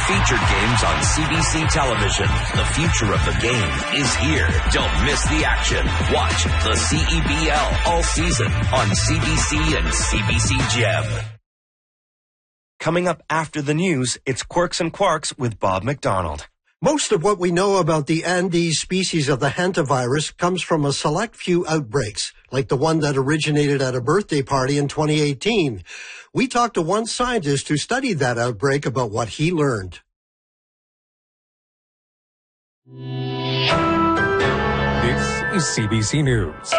featured games on CBC television. The future of the game is here. Don't miss the action. Watch the CEBL all season on CBC and CBC Gem. Coming up after the news, it's Quirks and Quarks with Bob McDonald. Most of what we know about the Andes species of the hantavirus comes from a select few outbreaks, like the one that originated at a birthday party in 2018. We talked to one scientist who studied that outbreak about what he learned. This is CBC News.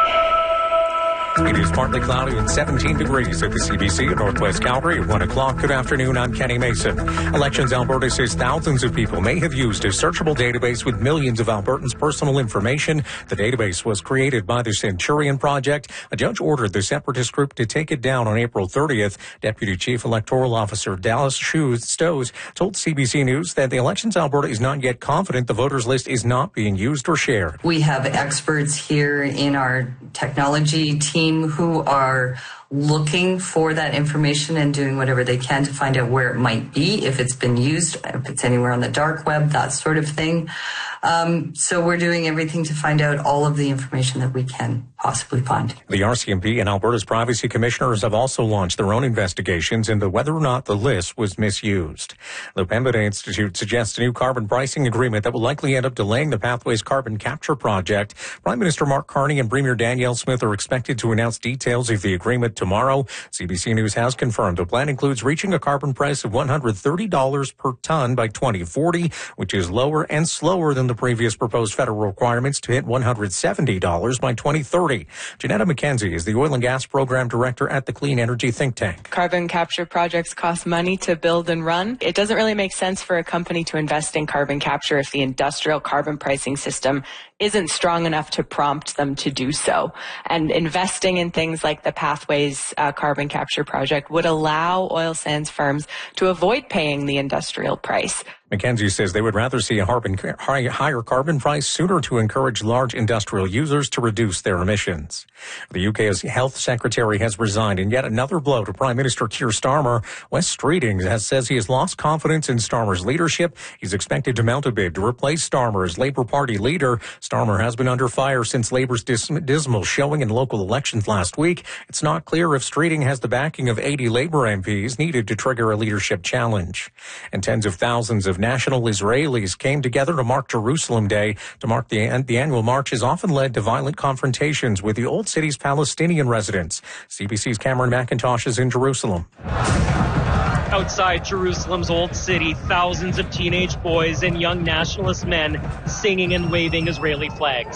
It is partly cloudy and 17 degrees at the CBC in Northwest Calgary at 1 o'clock. Good afternoon, I'm Kenny Mason. Elections Alberta says thousands of people may have used a searchable database with millions of Albertans' personal information. The database was created by the Centurion Project. A judge ordered the separatist group to take it down on April 30th. Deputy Chief Electoral Officer Dallas Stowes told CBC News that the Elections Alberta is not yet confident the voters list is not being used or shared. We have experts here in our technology team who are looking for that information and doing whatever they can to find out where it might be, if it's been used, if it's anywhere on the dark web, that sort of thing. So we're doing everything to find out all of the information that we can possibly find. The RCMP and Alberta's privacy commissioners have also launched their own investigations into whether or not the list was misused. The Pembina Institute suggests a new carbon pricing agreement that will likely end up delaying the Pathways carbon capture project. Prime Minister Mark Carney and Premier Danielle Smith are expected to announce details of the agreement tomorrow. CBC News has confirmed the plan includes reaching a carbon price of $130 per ton by 2040, which is lower and slower than the previous proposed federal requirements to hit $170 by 2030. Janetta McKenzie is the Oil and Gas Program Director at the Clean Energy Think Tank. Carbon capture projects cost money to build and run. It doesn't really make sense for a company to invest in carbon capture if the industrial carbon pricing system isn't strong enough to prompt them to do so. And investing in things like the Pathways carbon capture project would allow oil sands firms to avoid paying the industrial price. McKenzie says they would rather see a higher carbon price sooner to encourage large industrial users to reduce their emissions. The UK's health secretary has resigned in yet another blow to Prime Minister Keir Starmer. Wes Streeting says he has lost confidence in Starmer's leadership. He's expected to mount a bid to replace Starmer as Labour Party leader. Starmer has been under fire since Labour's dismal showing in local elections last week. It's not clear if Streeting has the backing of 80 Labour MPs needed to trigger a leadership challenge. And tens of thousands of national Israelis came together to mark Jerusalem Day. To mark the annual march has often led to violent confrontations with the old city's Palestinian residents. CBC's Cameron McIntosh is in Jerusalem. Outside Jerusalem's old city, thousands of teenage boys and young nationalist men singing and waving Israeli flags.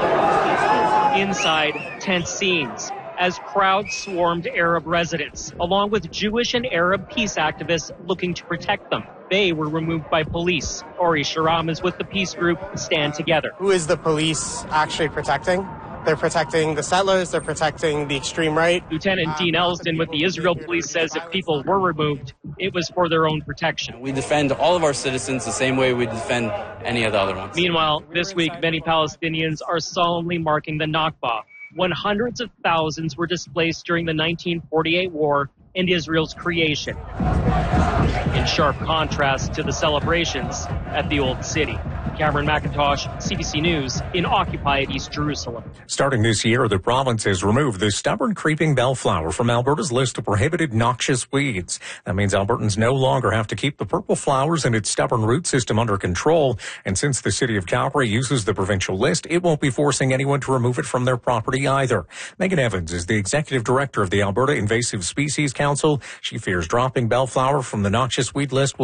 Inside, tense scenes as crowds swarmed Arab residents, along with Jewish and Arab peace activists looking to protect them. They were removed by police. Ori Sharam is with the peace group Stand Together. Who is the police actually protecting? They're protecting the settlers, they're protecting the extreme right. Lieutenant Dean Elston with the Israel Police says if people were removed, it was for their own protection. We defend all of our citizens the same way we defend any of the other ones. Meanwhile, this week, many Palestinians are solemnly marking the Nakba, when hundreds of thousands were displaced during the 1948 war and Israel's creation, in sharp contrast to the celebrations at the old city. Cameron McIntosh, CBC News, in occupied East Jerusalem. Starting this year, the province has removed the stubborn creeping bellflower from Alberta's list of prohibited noxious weeds. That means Albertans no longer have to keep the purple flowers and its stubborn root system under control. And since the city of Calgary uses the provincial list, it won't be forcing anyone to remove it from their property either. Megan Evans is the executive director of the Alberta Invasive Species Council. She fears dropping bellflower from the noxious weed list will